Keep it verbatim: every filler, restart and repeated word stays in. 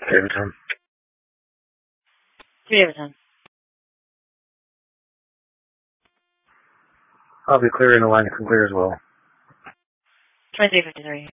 Davidson. Three Davidson. I'll be clear in the line to clear as well. twenty-three fifty-three.